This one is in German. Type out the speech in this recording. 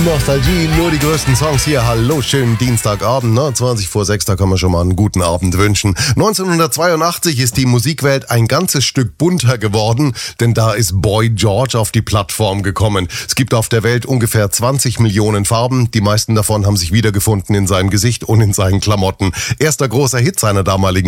Nostalgie, nur die größten Songs hier. Hallo, schönen Dienstagabend, 20:06, da kann man schon mal einen guten Abend wünschen. 1982 ist die Musikwelt ein ganzes Stück bunter geworden, denn da ist Boy George auf die Plattform gekommen. Es gibt auf der Welt ungefähr 20 Millionen Farben, die meisten davon haben sich wiedergefunden in seinem Gesicht und in seinen Klamotten. Erster großer Hit seiner damaligen